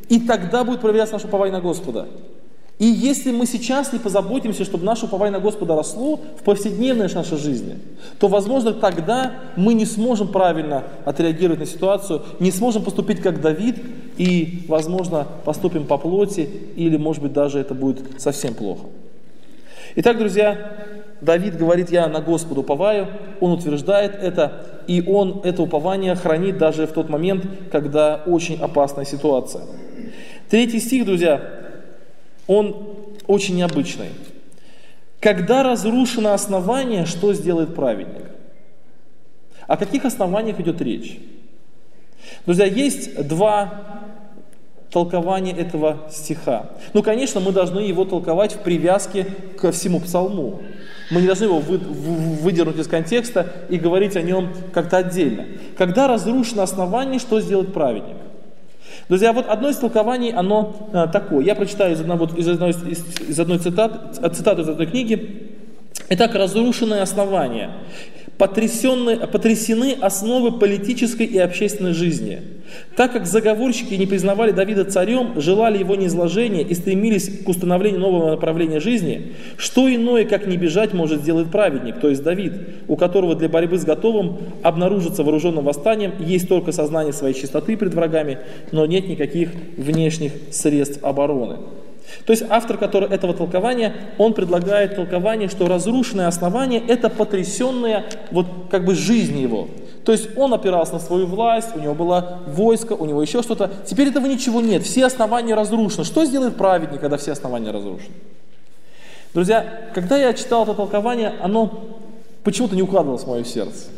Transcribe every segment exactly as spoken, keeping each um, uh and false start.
И тогда будет проявляться наше упование на Господа. И если мы сейчас не позаботимся, чтобы наше упование на Господа росло в повседневной нашей жизни, то, возможно, тогда мы не сможем правильно отреагировать на ситуацию, не сможем поступить как Давид, и, возможно, поступим по плоти, или, может быть, даже это будет совсем плохо. Итак, друзья, Давид говорит: «Я на Господа уповаю», он утверждает это, и он это упование хранит даже в тот момент, когда очень опасная ситуация. Третий стих, друзья, он очень необычный. Когда разрушено основание, что сделает праведник? О каких основаниях идет речь? Друзья, есть два толкования этого стиха. Ну, конечно, мы должны его толковать в привязке ко всему псалму. Мы не должны его вы, выдернуть из контекста и говорить о нем как-то отдельно. Когда разрушено основание, что сделает праведник? Друзья, вот одно из толкований, оно а, такое. Я прочитаю из, одного, из одной, из, из одной цитат, цитату из одной книги. Итак, разрушенное основание. Потрясены основы политической и общественной жизни. Так как заговорщики не признавали Давида царем, желали его низложения и стремились к установлению нового направления жизни, что иное, как не бежать, может сделать праведник, то есть Давид, у которого для борьбы с готовым обнаружиться вооруженным восстанием есть только сознание своей чистоты пред врагами, но нет никаких внешних средств обороны. То есть автор который, этого толкования, он предлагает толкование, что разрушенное основание – это потрясенная вот, как бы жизнь его. То есть он опирался на свою власть, у него было войско, у него еще что-то. Теперь этого ничего нет, все основания разрушены. Что сделает праведник, когда все основания разрушены? Друзья, когда я читал это толкование, оно почему-то не укладывалось в мое сердце.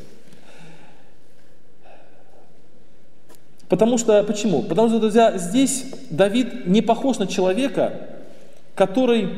Потому что, почему? Потому что, друзья, здесь Давид не похож на человека, который,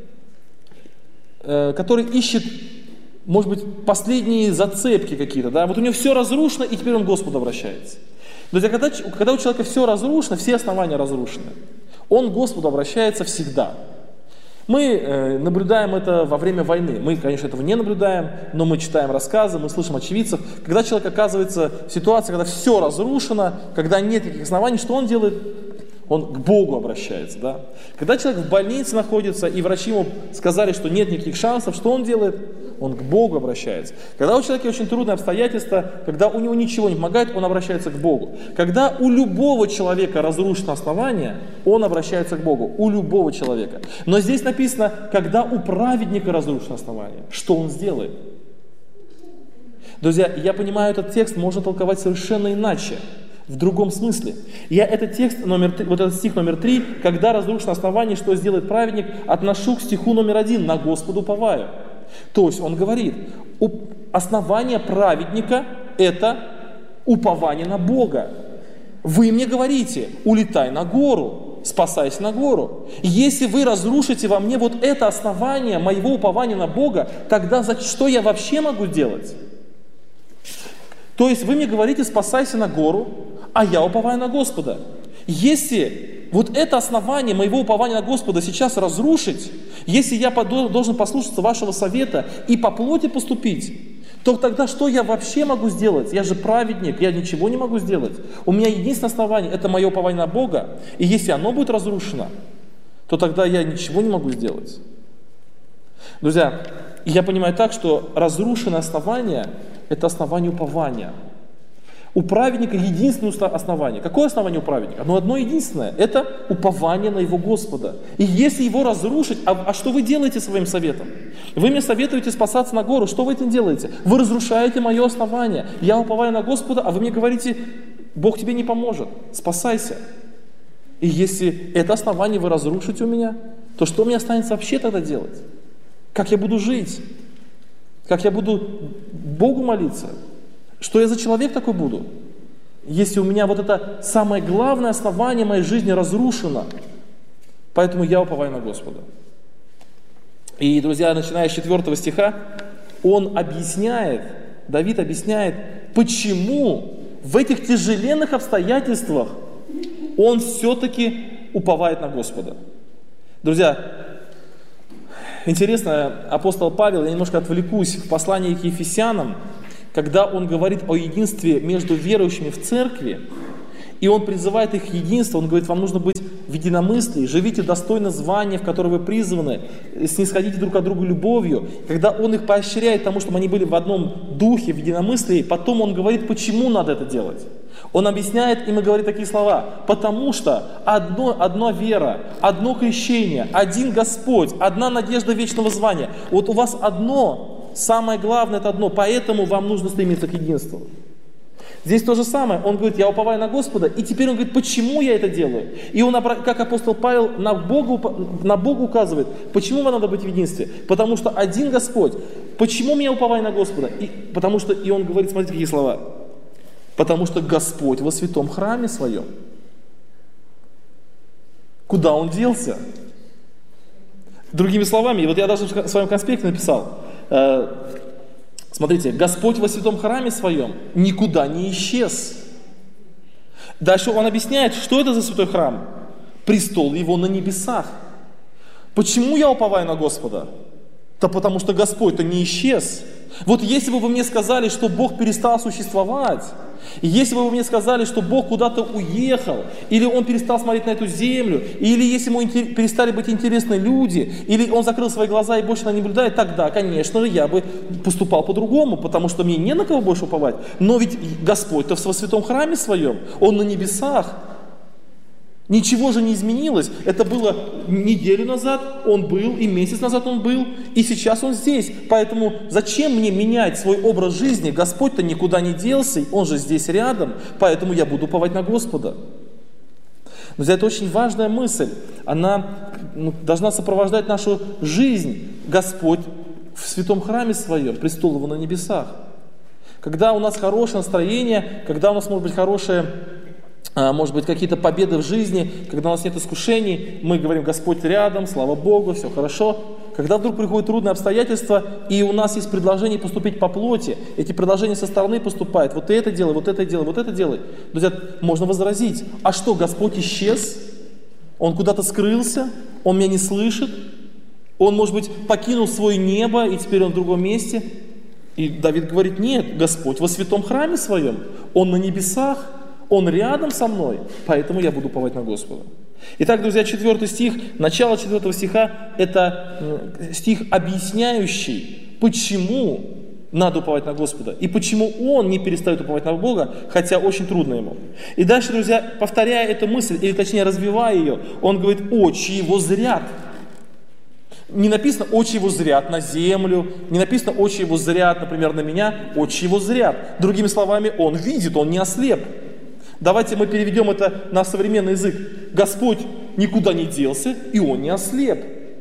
э, который ищет, может быть, последние зацепки какие-то. Да? Вот у него все разрушено, и теперь он к Господу обращается. Друзья, когда, когда у человека все разрушено, все основания разрушены, он к Господу обращается всегда. Мы э, наблюдаем это во время войны. Мы, конечно, этого не наблюдаем, но мы читаем рассказы, мы слышим очевидцев. Когда человек оказывается в ситуации, когда все разрушено, когда нет никаких оснований, что он делает? Он к Богу обращается. Да? Когда человек в больнице находится, и врачи ему сказали, что нет никаких шансов, что он делает? Он к Богу обращается. Когда у человека очень трудные обстоятельства, когда у него ничего не помогает, он обращается к Богу. Когда у любого человека разрушено основание, он обращается к Богу. У любого человека. Но здесь написано, когда у праведника разрушено основание, что он сделает? Друзья, я понимаю, этот текст можно толковать совершенно иначе. В другом смысле. Я этот текст, номер три, вот этот стих номер три, когда разрушено основание, что сделает праведник, отношу к стиху номер один, на Господу уповаю. То есть он говорит, основание праведника – это упование на Бога. Вы мне говорите, улетай на гору, спасайся на гору. Если вы разрушите во мне вот это основание моего упования на Бога, тогда за что я вообще могу делать? То есть вы мне говорите, спасайся на гору, а я уповаю на Господа. Если вот это основание моего упования на Господа сейчас разрушить, если я должен послушаться вашего совета и по плоти поступить, то тогда что я вообще могу сделать? Я же праведник, я ничего не могу сделать. У меня единственное основание – это мое упование на Бога. И если оно будет разрушено, то тогда я ничего не могу сделать. Друзья, я понимаю так, что разрушенное основание – это основание упования. У праведника единственное основание. Какое основание у праведника? Оно одно единственное. Это упование на его Господа. И если его разрушить, а, а что вы делаете своим советом? Вы мне советуете спасаться на гору. Что вы этим делаете? Вы разрушаете мое основание. Я уповаю на Господа, а вы мне говорите, Бог тебе не поможет. Спасайся. И если это основание вы разрушите у меня, то что мне останется вообще тогда делать? Как я буду жить? Как я буду Богу молиться? Что я за человек такой буду, если у меня вот это самое главное основание моей жизни разрушено? Поэтому я уповаю на Господа. И, друзья, начиная с четвертого стиха, он объясняет, Давид объясняет, почему в этих тяжеленных обстоятельствах он все-таки уповает на Господа. Друзья, интересно, апостол Павел, я немножко отвлекусь, в послании к Ефесянам, когда он говорит о единстве между верующими в церкви, И он призывает их к единству, он говорит, вам нужно быть в единомыслии, живите достойно звания, в которое вы призваны, снисходите друг от друга любовью. Когда он их поощряет тому, чтобы они были в одном духе, в единомыслии, потом он говорит, почему надо это делать. Он объясняет им и говорит такие слова, потому что одно, одна вера, одно крещение, один Господь, одна надежда вечного звания. Вот у вас одно, самое главное это одно, поэтому вам нужно стремиться к единству. Здесь то же самое, он говорит, я уповаю на Господа, и теперь он говорит, почему я это делаю? И он, как апостол Павел, на Бога, на Бога указывает, почему вам надо быть в единстве? Потому что один Господь. Почему я уповаю на Господа? И, потому что, и он говорит, смотрите, какие слова. Потому что Господь во святом храме своем. Куда он делся? Другими словами, вот я даже в своем конспекте написал, э, смотрите, Господь во святом храме своем никуда не исчез. Дальше он объясняет, что это за святой храм? Престол его на небесах. Почему я уповаю на Господа? Да потому что Господь-то не исчез. Вот если бы вы мне сказали, что Бог перестал существовать, если бы вы мне сказали, что Бог куда-то уехал, или Он перестал смотреть на эту землю, или если Ему перестали быть интересны люди, или Он закрыл свои глаза и больше на не наблюдает, тогда, конечно, я бы поступал по-другому, потому что мне не на кого больше уповать. Но ведь Господь-то в святом храме своем, Он на небесах. Ничего же не изменилось. Это было неделю назад, он был, и месяц назад он был, и сейчас он здесь. Поэтому зачем мне менять свой образ жизни? Господь-то никуда не делся, он же здесь рядом, поэтому я буду уповать на Господа. Друзья, это очень важная мысль. Она ну, должна сопровождать нашу жизнь. Господь в святом храме своем, престол его на небесах. Когда у нас хорошее настроение, когда у нас может быть хорошее... может быть, какие-то победы в жизни, когда у нас нет искушений, мы говорим, Господь рядом, слава Богу, все хорошо. Когда вдруг приходят трудные обстоятельства, и у нас есть предложение поступить по плоти, эти предложения со стороны поступают, вот это делай, вот это делай, вот это делай. Друзья, можно возразить, а что, Господь исчез? Он куда-то скрылся? Он меня не слышит? Он, может быть, покинул свое небо, и теперь он в другом месте? И Давид говорит, нет, Господь во святом храме своем, Он на небесах, Он рядом со мной, поэтому я буду уповать на Господа. Итак, друзья, четвертый стих, начало четвертого стиха, это стих, объясняющий, почему надо уповать на Господа, и почему он не перестает уповать на Бога, хотя очень трудно ему. И дальше, друзья, повторяя эту мысль, или точнее развивая ее, он говорит, очи его зрят. Не написано, очи его зрят на землю, не написано, очи его зрят, например, на меня, очи его зрят. Другими словами, он видит, он не ослеп. Давайте мы переведем это на современный язык. Господь никуда не делся, и Он не ослеп.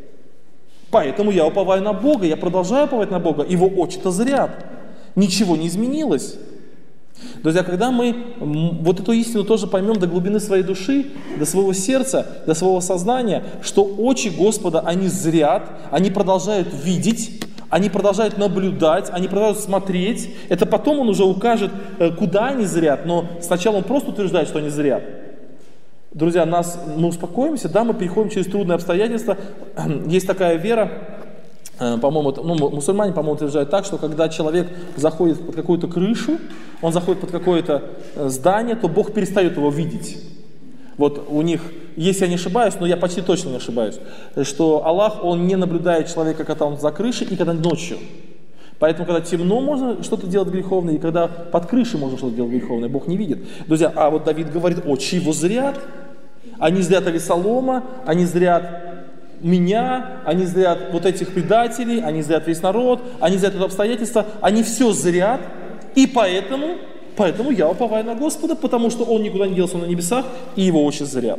Поэтому я уповаю на Бога, я продолжаю уповать на Бога. Его очи-то зрят. Ничего не изменилось. Друзья, когда мы вот эту истину тоже поймем до глубины своей души, до своего сердца, до своего сознания, что очи Господа, они зрят, они продолжают видеть, они продолжают наблюдать, они продолжают смотреть. Это потом он уже укажет, куда они зрят, но сначала он просто утверждает, что они зрят. Друзья, нас, мы успокоимся, да, мы переходим через трудные обстоятельства. Есть такая вера, по-моему, ну, мусульмане, по-моему, утверждают так, что когда человек заходит под какую-то крышу, он заходит под какое-то здание, то Бог перестает его видеть. Вот у них, если я не ошибаюсь, но я почти точно не ошибаюсь, что Аллах, Он не наблюдает человека, когда он за крышей и когда ночью. Поэтому, когда темно, можно что-то делать греховное, и когда под крышей можно что-то делать греховное, Бог не видит. Друзья, а вот Давид говорит, очи его зрят, они зрят Авесолома, они зрят меня, они зрят вот этих предателей, они зрят весь народ, они зрят это обстоятельство, они все зрят, и поэтому... Поэтому я уповаю на Господа, потому что Он никуда не делся на небесах, и Его очи зрят.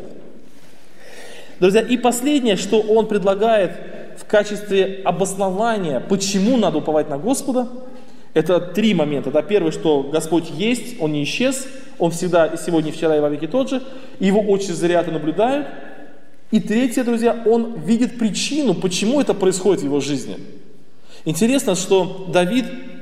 Друзья, и последнее, что Он предлагает в качестве обоснования, почему надо уповать на Господа, это три момента. Да, первый, что Господь есть, Он не исчез, Он всегда и сегодня, и вчера, и во веки тот же, и Его очи зрят и наблюдают. И третье, друзья, Он видит причину, почему это происходит в Его жизни. Интересно, что Давид,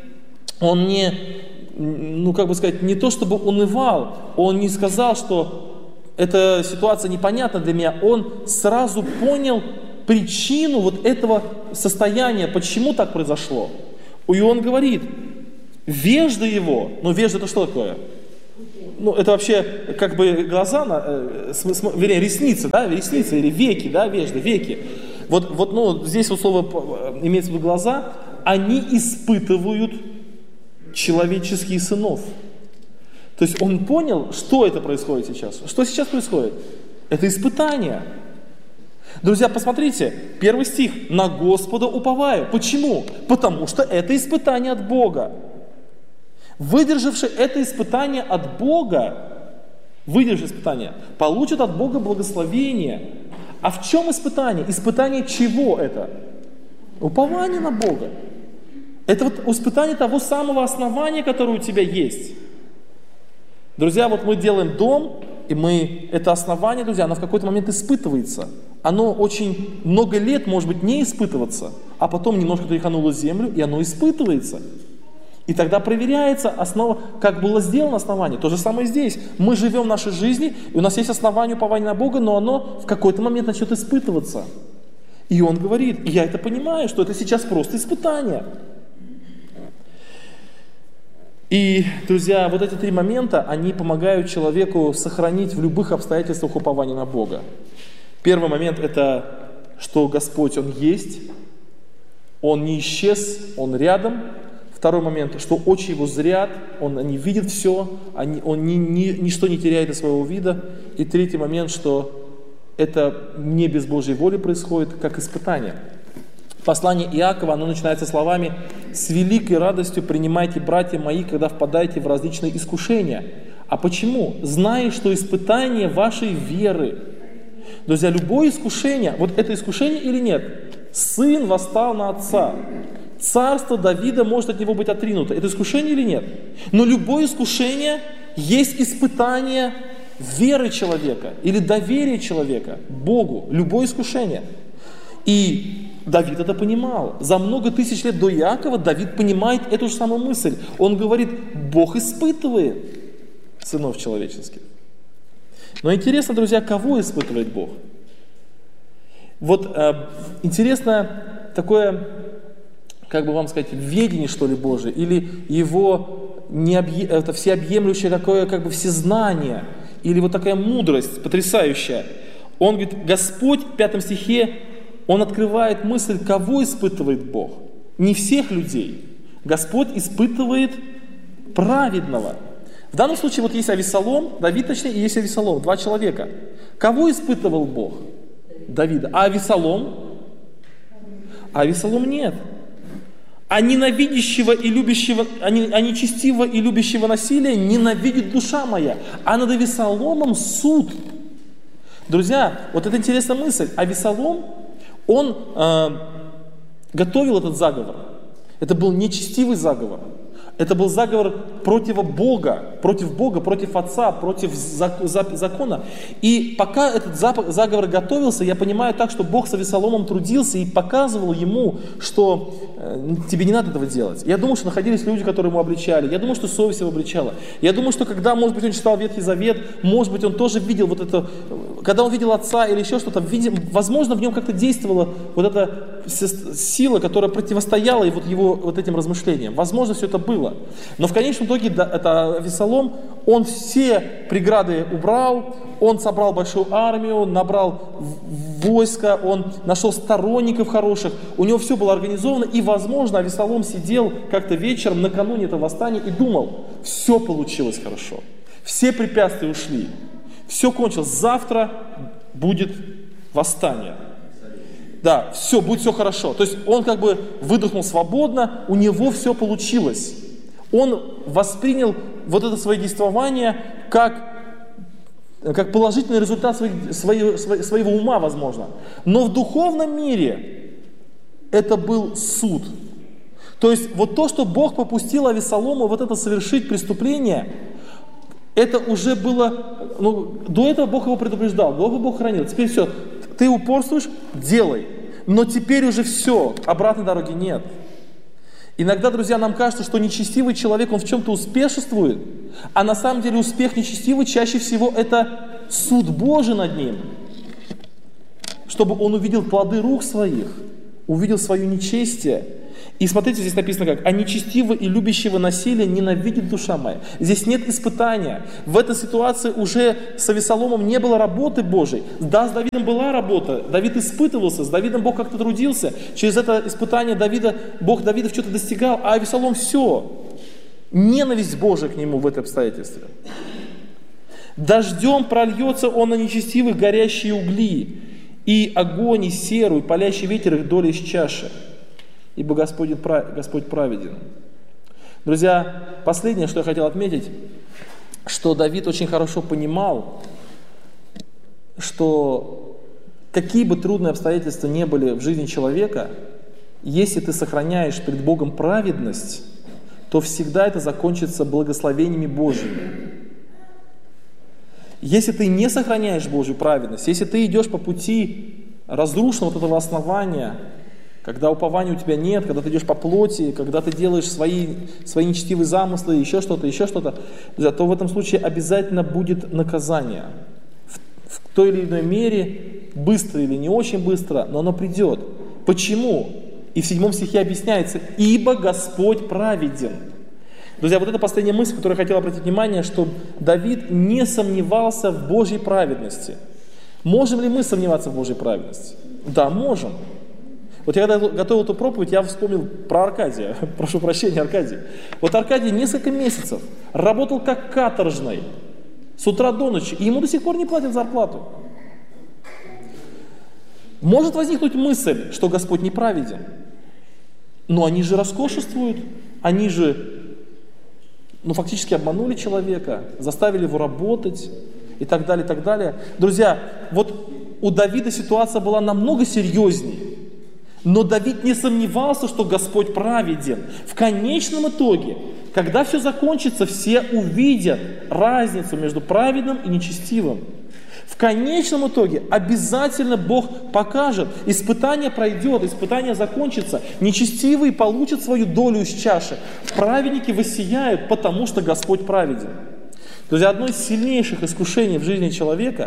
он не... ну, как бы сказать, не то чтобы унывал, он не сказал, что эта ситуация непонятна для меня, он сразу понял причину вот этого состояния, почему так произошло. И он говорит, вежда его, ну вежда это что такое? ну, это вообще как бы глаза, на, э, см, см, вернее, ресницы, да, ресницы или веки, да, вежды, веки. Вот, вот, ну, здесь вот слово имеется в виду глаза, они испытывают человеческих сынов. То есть он понял, что это происходит сейчас. Что сейчас происходит? Это испытание. Друзья, посмотрите, первый стих. «На Господа уповаю». Почему? Потому что это испытание от Бога. Выдержавший это испытание от Бога, выдержавший испытание, получит от Бога благословение. А в чем испытание? Испытание чего это? Упование на Бога. Это вот испытание того самого основания, которое у тебя есть. Друзья, вот мы делаем дом, и мы, это основание, друзья, оно в какой-то момент испытывается. Оно очень много лет может быть не испытываться, а потом немножко тряхануло землю, и оно испытывается. И тогда проверяется основа, как было сделано основание. То же самое здесь. Мы живем в нашей жизни, и у нас есть основание упования на Бога, но оно в какой-то момент начнет испытываться. И он говорит, и я это понимаю, что это сейчас просто испытание. И, друзья, вот эти три момента, они помогают человеку сохранить в любых обстоятельствах упование на Бога. Первый момент – это, что Господь, Он есть, Он не исчез, Он рядом. Второй момент, что очи Его зрят, Он не видит все, Он ни, ни, ничто не теряет из своего вида. И третий момент, что это не без Божьей воли происходит, как испытание. Послание Иакова, оно начинается словами: «С великой радостью принимайте, братья мои, когда впадаете в различные искушения». А почему? Зная, что испытание вашей веры. Друзья, любое искушение, вот это искушение или нет? Сын восстал на отца. Царство Давида может от него быть отринуто. Это искушение или нет? Но любое искушение есть испытание веры человека или доверия человека Богу. Любое искушение. И Давид это понимал. За много тысяч лет до Иакова Давид понимает эту же самую мысль. Он говорит, Бог испытывает сынов человеческих. Но интересно, друзья, кого испытывает Бог? Вот э, интересно такое, как бы вам сказать, ведение, что ли, Божие, или его необъ... это всеобъемлющее такое, как бы, всезнание, или вот такая мудрость потрясающая. Он говорит, Господь в пятом стихе, Он открывает мысль, кого испытывает Бог. Не всех людей. Господь испытывает праведного. В данном случае вот есть Авессалом, Давид точнее, и есть Авессалом, два человека. Кого испытывал Бог? Давида. А Авессалом? А Авессалом нет. А ненавидящего и любящего, а нечестивого и любящего насилия ненавидит душа моя. А над Авессаломом суд. Друзья, вот это интересная мысль. Авессалом, он э, готовил этот заговор. Это был нечестивый заговор. Это был заговор против Бога, против Бога, против Отца, против закона. И пока этот заговор готовился, я понимаю так, что Бог с Авессаломом трудился и показывал ему, что э, тебе не надо этого делать. Я думаю, что находились люди, которые ему обличали. Я думаю, что совесть его обличала. Я думаю, что когда, может быть, он читал Ветхий Завет, может быть, он тоже видел вот это, когда он видел Отца или еще что-то, видел, возможно, в нем как-то действовала вот эта сила, которая противостояла вот его вот этим размышлениям. Возможно, все это было. Но в конечном итоге да, это Авессалом, он все преграды убрал, он собрал большую армию, набрал войско, он нашел сторонников хороших, у него все было организовано, и, возможно, Авессалом сидел как-то вечером накануне этого восстания и думал, все получилось хорошо, все препятствия ушли, все кончилось, завтра будет восстание. Да, все, будет все хорошо. То есть он как бы выдохнул свободно, у него все получилось. Он воспринял вот это свое действование как, как положительный результат своих, своего, своего ума, возможно. Но в духовном мире это был суд. То есть вот то, что Бог попустил Авессалому вот это совершить преступление, это уже было, ну, до этого Бог его предупреждал, до этого Бог хранил. Теперь все, ты упорствуешь, делай. Но теперь уже все, обратной дороги нет. Иногда, друзья, нам кажется, что нечестивый человек, он в чем-то успешествует, а на самом деле успех нечестивый чаще всего это суд Божий над ним. Чтобы он увидел плоды рук своих, увидел свое нечестие. И смотрите, здесь написано как: «А нечестивого и любящего насилия ненавидит душа моя». Здесь нет испытания. В этой ситуации уже с Авесоломом не было работы Божьей. Да, с Давидом была работа. Давид испытывался, с Давидом Бог как-то трудился. Через это испытание Давида, Бог Давида что-то достигал, а Авесолом все. Ненависть Божия к нему в этом обстоятельстве. «Дождем прольется он на нечестивых горящие угли, и огонь, и серу, и палящий ветер их доли из чаши. Ибо Господь, Господь праведен». Друзья, последнее, что я хотел отметить, что Давид очень хорошо понимал, что какие бы трудные обстоятельства не были в жизни человека, если ты сохраняешь перед Богом праведность, то всегда это закончится благословениями Божьими. Если ты не сохраняешь Божью праведность, если ты идешь по пути разрушенного вот этого основания, когда упования у тебя нет, когда ты идешь по плоти, когда ты делаешь свои, свои нечестивые замыслы, еще что-то, еще что-то, то в этом случае обязательно будет наказание. В, в той или иной мере, быстро или не очень быстро, но оно придет. Почему? И в седьмом стихе объясняется: «Ибо Господь праведен». Друзья, вот это последняя мысль, которую я хотел обратить внимание, что Давид не сомневался в Божьей праведности. Можем ли мы сомневаться в Божьей праведности? Да, можем. Вот я когда готовил эту проповедь, я вспомнил про Аркадия. Прошу прощения, Аркадий. Вот Аркадий несколько месяцев работал как каторжный, с утра до ночи, и ему до сих пор не платят зарплату. Может возникнуть мысль, что Господь неправеден. Но они же роскошествуют, они же ну, фактически обманули человека, заставили его работать и так далее, и так далее. Друзья, вот у Давида ситуация была намного серьезнее. Но Давид не сомневался, что Господь праведен. В конечном итоге, когда все закончится, все увидят разницу между праведным и нечестивым. В конечном итоге обязательно Бог покажет. Испытание пройдет, испытание закончится. Нечестивые получат свою долю из чаши. Праведники воссияют, потому что Господь праведен. Друзья, одно из сильнейших искушений в жизни человека,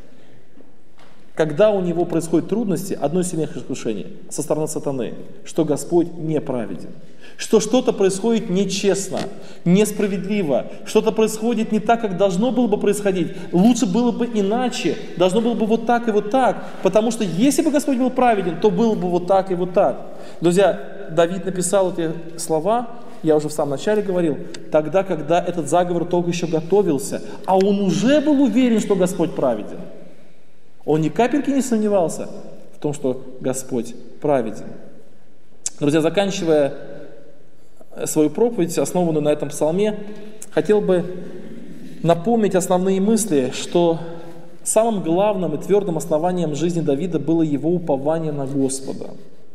когда у него происходят трудности, одно из сильнейших искушений со стороны сатаны, что Господь неправеден. Что что-то происходит нечестно, несправедливо, что-то происходит не так, как должно было бы происходить. Лучше было бы иначе, должно было бы вот так и вот так. Потому что если бы Господь был праведен, то было бы вот так и вот так. Друзья, Давид написал эти слова, я уже в самом начале говорил, тогда, когда этот заговор только еще готовился, а он уже был уверен, что Господь праведен. Он ни капельки не сомневался в том, что Господь праведен. Друзья, заканчивая свою проповедь, основанную на этом псалме, хотел бы напомнить основные мысли, что самым главным и твердым основанием жизни Давида было его упование на Господа.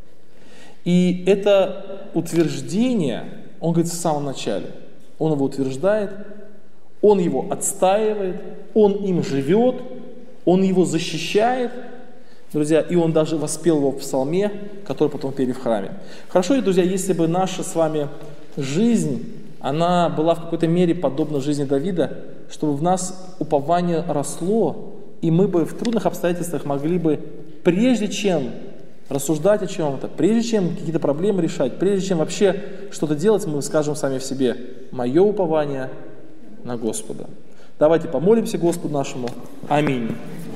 И это утверждение, он говорит в самом начале, он его утверждает, он его отстаивает, он им живет, он его защищает, друзья, и он даже воспел его в псалме, который потом пели в храме. Хорошо, друзья, если бы наша с вами жизнь, она была в какой-то мере подобна жизни Давида, чтобы в нас упование росло, и мы бы в трудных обстоятельствах могли бы, прежде чем рассуждать о чем-то, прежде чем какие-то проблемы решать, прежде чем вообще что-то делать, мы скажем сами в себе: «Мое упование на Господа». Давайте помолимся Господу нашему. Аминь.